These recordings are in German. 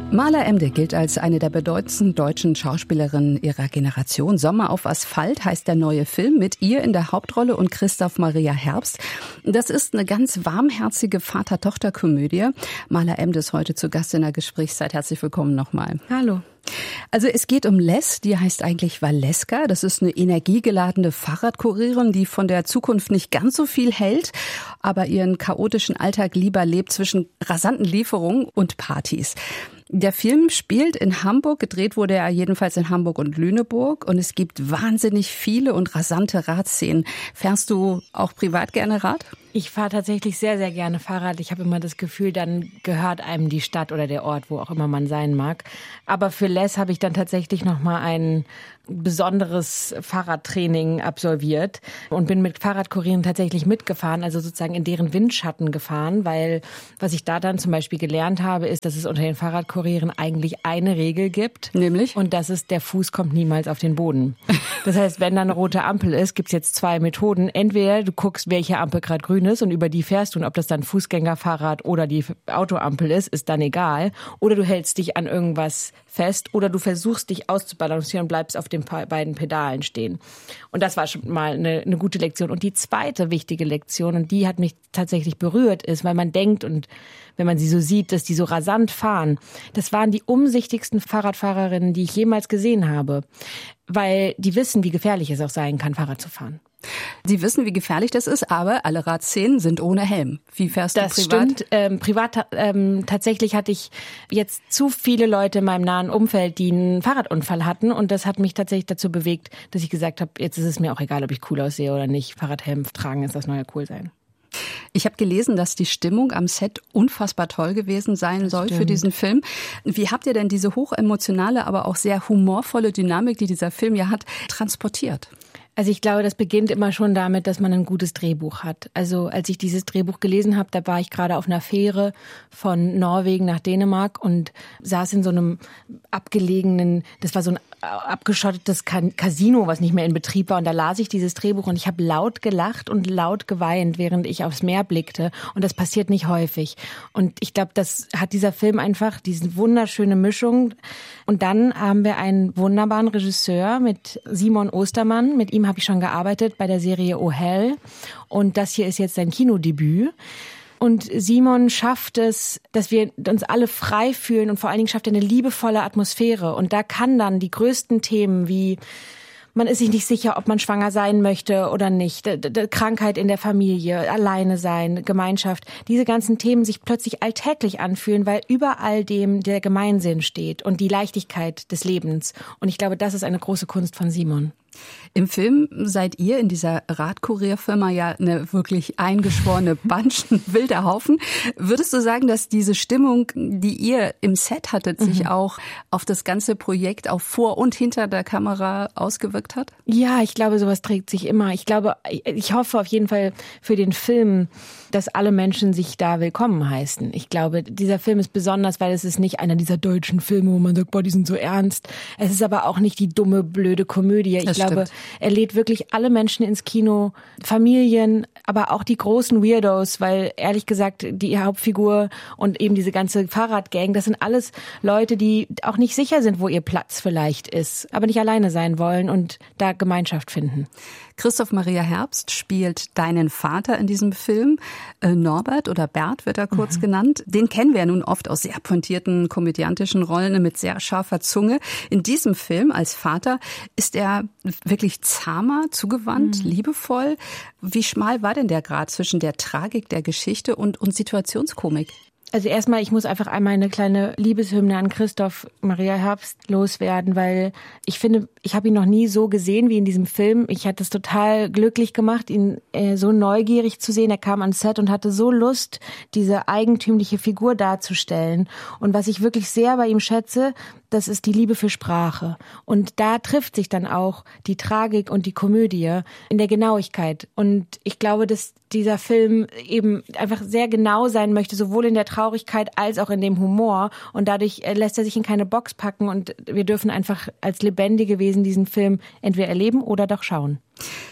Maler Emde gilt als eine der bedeutendsten deutschen Schauspielerinnen ihrer Generation. Sommer auf Asphalt heißt der neue Film mit ihr in der Hauptrolle und Christoph Maria Herbst. Das ist eine ganz warmherzige Vater-Tochter-Komödie. Maler Emde ist heute zu Gast in der Gesprächszeit. Herzlich willkommen nochmal. Hallo. Also es geht um Les, die heißt eigentlich Valeska. Das ist eine energiegeladene Fahrradkurierin, die von der Zukunft nicht ganz so viel hält, aber ihren chaotischen Alltag lieber lebt zwischen rasanten Lieferungen und Partys. Der Film spielt in Hamburg, gedreht wurde er jedenfalls in Hamburg und Lüneburg und es gibt wahnsinnig viele und rasante Radszenen. Fährst du auch privat gerne Rad? Ich fahre tatsächlich sehr, sehr gerne Fahrrad. Ich habe immer das Gefühl, dann gehört einem die Stadt oder der Ort, wo auch immer man sein mag. Aber für Les habe ich dann tatsächlich nochmal ein besonderes Fahrradtraining absolviert und bin mit Fahrradkurieren tatsächlich mitgefahren, also sozusagen in deren Windschatten gefahren, weil was ich da dann zum Beispiel gelernt habe, ist, dass es unter den Fahrradkurieren eigentlich eine Regel gibt. Nämlich? Und das ist, der Fuß kommt niemals auf den Boden. Das heißt, wenn da eine rote Ampel ist, gibt's jetzt zwei Methoden. Entweder du guckst, welche Ampel gerade grün ist und über die fährst du und ob das dann Fußgängerfahrrad oder die Autoampel ist dann egal. Oder du hältst dich an irgendwas fest oder du versuchst dich auszubalancieren und bleibst auf den beiden Pedalen stehen. Und das war schon mal eine gute Lektion. Und die zweite wichtige Lektion, und die hat mich tatsächlich berührt, ist, weil man denkt und wenn man sie so sieht, dass die so rasant fahren, das waren die umsichtigsten Fahrradfahrerinnen, die ich jemals gesehen habe. Weil die wissen, wie gefährlich es auch sein kann, Fahrrad zu fahren. Sie wissen, wie gefährlich das ist, aber alle Radszenen sind ohne Helm. Wie fährst du privat? Das stimmt. Privat tatsächlich hatte ich jetzt zu viele Leute in meinem nahen Umfeld, die einen Fahrradunfall hatten. Und das hat mich tatsächlich dazu bewegt, dass ich gesagt habe, jetzt ist es mir auch egal, ob ich cool aussehe oder nicht. Fahrradhelm tragen ist das neue Coolsein. Ich habe gelesen, dass die Stimmung am Set unfassbar toll gewesen sein soll für diesen Film. Wie habt ihr denn diese hochemotionale, aber auch sehr humorvolle Dynamik, die dieser Film ja hat, transportiert? Also ich glaube, das beginnt immer schon damit, dass man ein gutes Drehbuch hat. Also als ich dieses Drehbuch gelesen habe, da war ich gerade auf einer Fähre von Norwegen nach Dänemark und saß in so einem abgelegenen, das war so ein abgeschottetes Casino, was nicht mehr in Betrieb war. Und da las ich dieses Drehbuch und ich habe laut gelacht und laut geweint, während ich aufs Meer blickte. Und das passiert nicht häufig. Und ich glaube, das hat dieser Film einfach, diese wunderschöne Mischung. Und dann haben wir einen wunderbaren Regisseur mit Simon Ostermann. Mit ihm habe ich schon gearbeitet bei der Serie Oh Hell. Und das hier ist jetzt sein Kinodebüt. Und Simon schafft es, dass wir uns alle frei fühlen und vor allen Dingen schafft er eine liebevolle Atmosphäre. Und da kann dann die größten Themen wie man ist sich nicht sicher, ob man schwanger sein möchte oder nicht, Krankheit in der Familie, alleine sein, Gemeinschaft, diese ganzen Themen sich plötzlich alltäglich anfühlen, weil über all dem der Gemeinsinn steht und die Leichtigkeit des Lebens. Und ich glaube, das ist eine große Kunst von Simon. Im Film seid ihr in dieser Radkurierfirma ja eine wirklich eingeschworene Bunch, ein wilder Haufen. Würdest du sagen, dass diese Stimmung, die ihr im Set hattet, sich auch auf das ganze Projekt, auch vor und hinter der Kamera ausgewirkt hat? Ja, ich glaube, sowas trägt sich immer. Ich hoffe auf jeden Fall für den Film, dass alle Menschen sich da willkommen heißen. Ich glaube, dieser Film ist besonders, weil es ist nicht einer dieser deutschen Filme, wo man sagt, boah, die sind so ernst. Es ist aber auch nicht die dumme, blöde Komödie. Ich glaube, er lädt wirklich alle Menschen ins Kino, Familien, aber auch die großen Weirdos, weil ehrlich gesagt die Hauptfigur und eben diese ganze Fahrradgang, das sind alles Leute, die auch nicht sicher sind, wo ihr Platz vielleicht ist, aber nicht alleine sein wollen und da Gemeinschaft finden. Christoph Maria Herbst spielt deinen Vater in diesem Film. Norbert oder Bert wird er kurz genannt. Den kennen wir ja nun oft aus sehr pointierten komödiantischen Rollen mit sehr scharfer Zunge. In diesem Film als Vater ist er wirklich zahmer, zugewandt, liebevoll. Wie schmal war denn der Grad zwischen der Tragik der Geschichte und Situationskomik? Also erstmal, ich muss einfach einmal eine kleine Liebeshymne an Christoph Maria Herbst loswerden, weil ich finde, ich habe ihn noch nie so gesehen wie in diesem Film. Ich hatte es total glücklich gemacht, ihn so neugierig zu sehen. Er kam ans Set und hatte so Lust, diese eigentümliche Figur darzustellen. Und was ich wirklich sehr bei ihm schätze, das ist die Liebe für Sprache. Und da trifft sich dann auch die Tragik und die Komödie in der Genauigkeit. Und ich glaube, dass dieser Film eben einfach sehr genau sein möchte, sowohl in der Traurigkeit als auch in dem Humor. Und dadurch lässt er sich in keine Box packen. Und wir dürfen einfach als lebendige Wesen diesen Film entweder erleben oder doch schauen.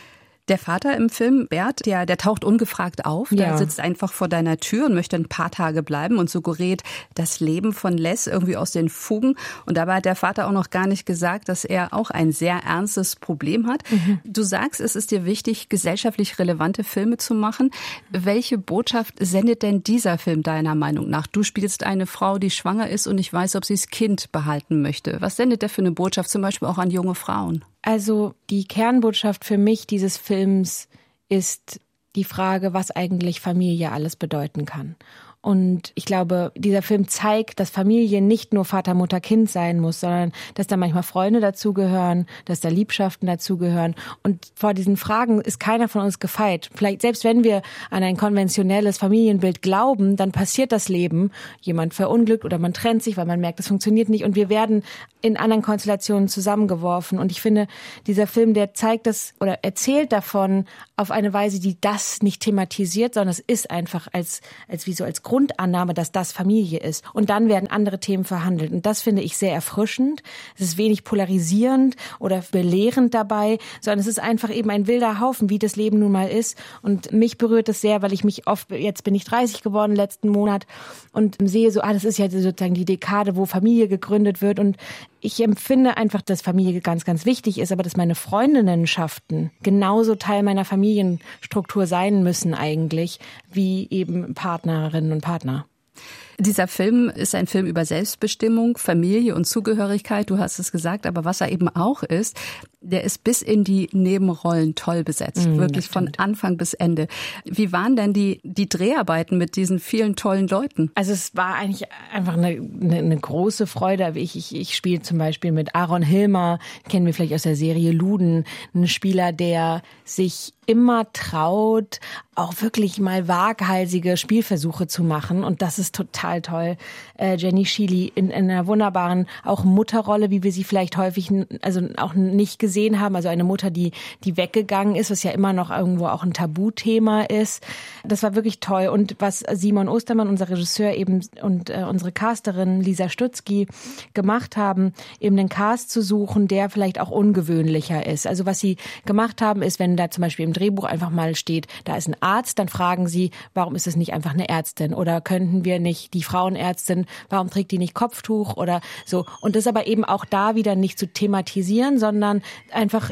Der Vater im Film, Bert, der taucht ungefragt auf. Ja. Der sitzt einfach vor deiner Tür und möchte ein paar Tage bleiben und so gerät das Leben von Les irgendwie aus den Fugen. Und dabei hat der Vater auch noch gar nicht gesagt, dass er auch ein sehr ernstes Problem hat. Du sagst, es ist dir wichtig, gesellschaftlich relevante Filme zu machen. Welche Botschaft sendet denn dieser Film deiner Meinung nach? Du spielst eine Frau, die schwanger ist und nicht weiß, ob sie das Kind behalten möchte. Was sendet der für eine Botschaft, zum Beispiel auch an junge Frauen? Also die Kernbotschaft für mich dieses Films ist die Frage, was eigentlich Familie alles bedeuten kann. Und ich glaube, dieser Film zeigt, dass Familie nicht nur Vater, Mutter, Kind sein muss, sondern dass da manchmal Freunde dazugehören, dass da Liebschaften dazugehören. Und vor diesen Fragen ist keiner von uns gefeit. Vielleicht, selbst wenn wir an ein konventionelles Familienbild glauben, dann passiert das Leben. Jemand verunglückt oder man trennt sich, weil man merkt, das funktioniert nicht. Und wir werden in anderen Konstellationen zusammengeworfen. Und ich finde, dieser Film, der zeigt das oder erzählt davon auf eine Weise, die das nicht thematisiert, sondern es ist einfach als Grundannahme, dass das Familie ist. Und dann werden andere Themen verhandelt. Und das finde ich sehr erfrischend. Es ist wenig polarisierend oder belehrend dabei, sondern es ist einfach eben ein wilder Haufen, wie das Leben nun mal ist. Und mich berührt es sehr, weil ich mich oft, jetzt bin ich 30 geworden letzten Monat und sehe so, das ist ja sozusagen die Dekade, wo Familie gegründet wird. Und ich empfinde einfach, dass Familie ganz, ganz wichtig ist, aber dass meine Freundinnenschaften genauso Teil meiner Familienstruktur sein müssen eigentlich, wie eben Partnerinnen und Partner. Dieser Film ist ein Film über Selbstbestimmung, Familie und Zugehörigkeit, du hast es gesagt, aber was er eben auch ist, der ist bis in die Nebenrollen toll besetzt, wirklich von Anfang bis Ende. Wie waren denn die Dreharbeiten mit diesen vielen tollen Leuten? Also es war eigentlich einfach eine große Freude. Ich spiele zum Beispiel mit Aaron Hilmer, kennen wir vielleicht aus der Serie Luden, einen Spieler, der sich immer traut, auch wirklich mal waghalsige Spielversuche zu machen. Und das ist total toll. Jenny Schiele in einer wunderbaren auch Mutterrolle, wie wir sie vielleicht häufig auch nicht gesehen haben. Also eine Mutter, die weggegangen ist, was ja immer noch irgendwo auch ein Tabuthema ist. Das war wirklich toll. Und was Simon Ostermann, unser Regisseur eben und unsere Casterin Lisa Stutzki gemacht haben, eben einen Cast zu suchen, der vielleicht auch ungewöhnlicher ist. Also was sie gemacht haben, ist, wenn da zum Beispiel im Drehbuch einfach mal steht, da ist ein Arzt, dann fragen sie, warum ist es nicht einfach eine Ärztin? Oder könnten wir nicht die Frauenärztin, warum trägt die nicht Kopftuch oder so? Und das aber eben auch da wieder nicht zu thematisieren, sondern einfach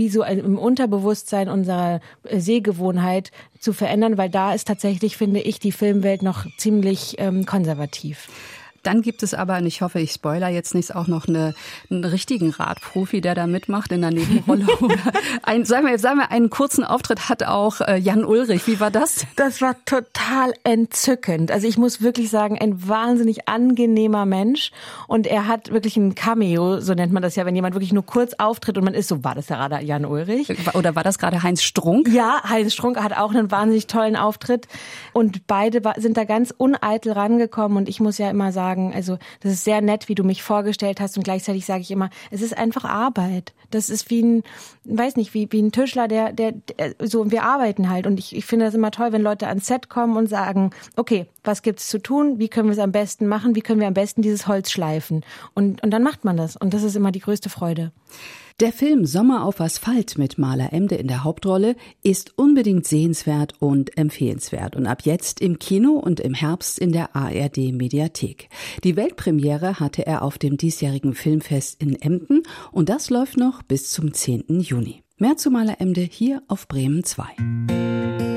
im Unterbewusstsein unserer Sehgewohnheit zu verändern, weil da ist tatsächlich, finde ich, die Filmwelt noch ziemlich konservativ. Dann gibt es aber, und ich hoffe, ich spoiler jetzt nicht, auch noch einen richtigen Radprofi, der da mitmacht in der Nebenrolle. Sagen wir, einen kurzen Auftritt hat auch Jan Ulrich. Wie war das? Das war total entzückend. Also ich muss wirklich sagen, ein wahnsinnig angenehmer Mensch. Und er hat wirklich ein Cameo, so nennt man das ja, wenn jemand wirklich nur kurz auftritt und man ist so, war das gerade Jan Ulrich? Oder war das gerade Heinz Strunk? Ja, Heinz Strunk hat auch einen wahnsinnig tollen Auftritt. Und beide sind da ganz uneitel rangekommen. Und ich muss ja immer sagen, also das ist sehr nett, wie du mich vorgestellt hast und gleichzeitig sage ich immer, es ist einfach Arbeit. Das ist wie ein Tischler, der so, wir arbeiten halt und ich finde das immer toll, wenn Leute ans Set kommen und sagen, okay, was gibt's zu tun? Wie können wir es am besten machen? Wie können wir am besten dieses Holz schleifen? Und dann macht man das und das ist immer die größte Freude. Der Film Sommer auf Asphalt mit Marla Emde in der Hauptrolle ist unbedingt sehenswert und empfehlenswert und ab jetzt im Kino und im Herbst in der ARD-Mediathek. Die Weltpremiere hatte er auf dem diesjährigen Filmfest in Emden und das läuft noch bis zum 10. Juni. Mehr zu Marla Emde hier auf Bremen 2.